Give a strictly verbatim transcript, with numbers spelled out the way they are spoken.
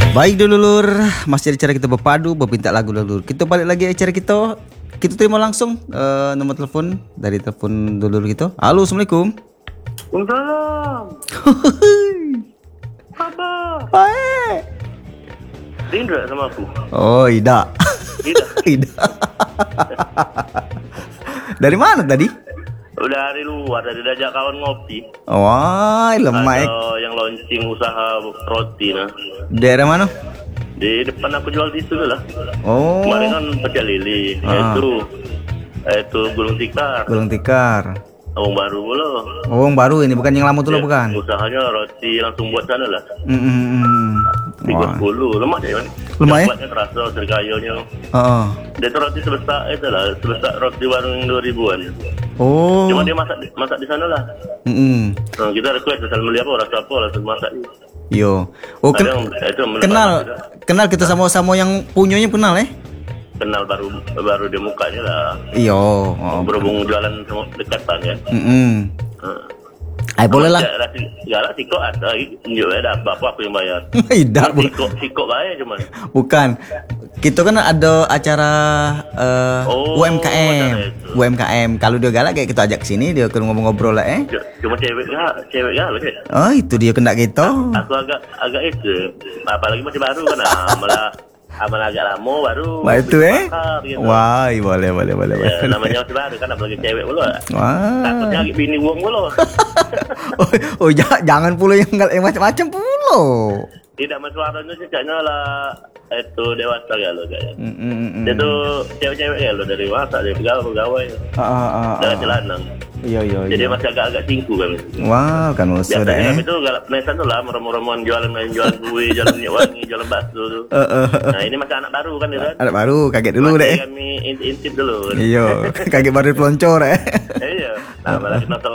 Baik dulur, masih ada cara kita berpadu, berpinta lagu dulur. Kita balik lagi acara kita. Kita terima langsung uh, nomor telepon dari telepon dulur kita. Halo, assalamualaikum. Waalaikumsalam. Apa? Baik. Indra sama aku. Oh, Ida. Ida. Ida. Dari mana tadi? Udah dari luar, dari diajak kawan ngopi. Wah, lemah. Ada yang launching usaha roti nah. Daerah mana? Di depan aku jual di situ lah. Oh. Kemarin kan pecel lili, Ah. itu itu Gulung Tikar. Gulung Tikar. Awang baru lo. Oh, yang baru ini bukan yang lama tuh lo, Ya, bukan? Usahanya roti langsung buat sana lah. Mm -mm. Tiga Wah. puluh, lemah deh kan? Lemah ya? Buatnya terasa sergayanya. Oh. Dia tuh roti sebesar itu lah, sebesar roti warung dua ribuan. Oh. Cuma dia masak masak di sana lah. Mm -mm. Nah, kita request asal beli apa, rasa apa, langsung masak. Yo. Oh, ken Ada yang- itu yang kenal. juga. Kenal kita sama-sama yang punyanya kenal eh? Kenal baru baru dia mukanya lah. Iyo. Oh. Berhubung jualan sama dekatan ya. Mm -mm. Nah. Ay, boleh lah. Galak siko ada, juga ada bapak aku yang bayar. Tidak, bu- Siko siko bayar cuman. bukan. Kita kan ada acara eh, Oh, U M K M. acara itu. U M K M. Kalau dia galak kayak kita ajak sini, dia akan ngobrol-ngobrol lah eh. Cuma cewek gak, cewek gak loh. Oh, itu dia kena kita. Aku agak agak itu, apalagi masih baru kan, ah, malah malah agak lama baru. Wah, itu eh. bakar, gitu. Wah, boleh boleh boleh. Ya, boleh. namanya masih baru kan, apalagi cewek mulu. Wah. Takutnya lagi bini uang mulu. oh, oh ja- jangan pula yang, yang macam-macam pula. Tidak, mas suaranya sejaknya lah itu dewasa ya lo kayaknya. Mm, mm, mm. Dia tuh cewek-cewek ya lo, dari masa dari pegawai pegawai. Ah, ah, ah, Dari ah. jalanan. Iya iya Jadi iya. masih agak-agak cingku kami. Wah, kan musuh dah Biasanya eh. kami tuh galak penesan tuh lah, merem-mereman jualan main jualan kue, jualan minyak wangi, jualan bakso tuh. Eh, eh, eh. Nah ini masih anak baru kan ya kan? Anak baru kaget dulu Masih deh. kami intip dulu. Iya, kaget baru peloncor eh. Iya. Nah malah kita